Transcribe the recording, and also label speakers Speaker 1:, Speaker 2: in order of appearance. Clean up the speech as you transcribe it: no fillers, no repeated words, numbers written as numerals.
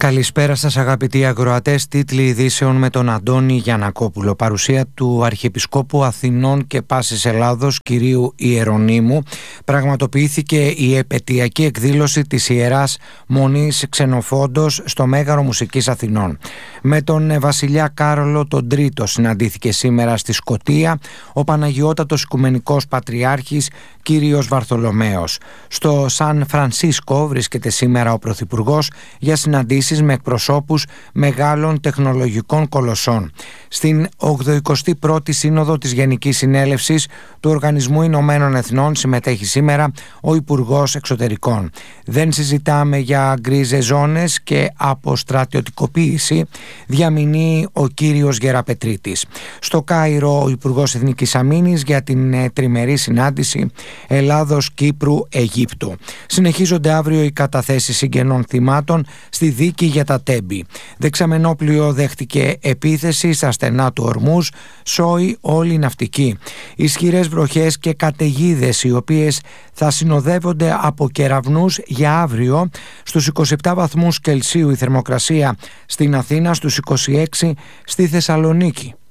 Speaker 1: Καλησπέρα σας αγαπητοί ακροατές, τίτλοι ειδήσεων με τον Αντώνη Γιαννακόπουλο. Παρουσία του Αρχιεπισκόπου Αθηνών και Πάσης Ελλάδος, κυρίου Ιερονύμου, πραγματοποιήθηκε η επετειακή εκδήλωση της Ιεράς Μονής Ξενοφόντος στο Μέγαρο Μουσικής Αθηνών. Με τον Βασιλιά Κάρολο τον Τρίτο συναντήθηκε σήμερα στη Σκωτία ο Παναγιώτατος Οικουμενικός Πατριάρχης κύριος Βαρθολομαίος. Στο Σαν Φρανσίσκο βρίσκεται σήμερα ο Πρωθυπουργός για συναντήσεις με εκπροσώπους μεγάλων τεχνολογικών κολοσσών. Στην 81η Σύνοδο της Γενικής Συνέλευσης του Οργανισμού Ηνωμένων Εθνών συμμετέχει σήμερα ο Υπουργός Εξωτερικών. Δεν συζητάμε για γκρίζες ζώνες και αποστρατιωτικοποίηση, διαμηνεί ο κύριος Γεραπετρίτης. Στο Κάιρο ο Υπουργός Εθνικής Αμήνης για την τριμερή συνάντηση Ελλάδος-Κύπρου-Αιγύπτου. Συνεχίζονται αύριο οι καταθέσεις συγγενών θυμάτων στη δίκη για τα Τέμπη. Δεξαμενόπλοιο δέχτηκε επίθεση στα στενά του Ορμούζ, σώει όλη η ναυτική. Ισχυρές βροχές και καταιγίδες οι οποίες θα συνοδεύονται από κεραυνούς για αύριο. Στους 27 βαθμούς Κελσίου η θερμοκρασία στην Αθήνα, στους 26 στη Θεσσαλονίκη.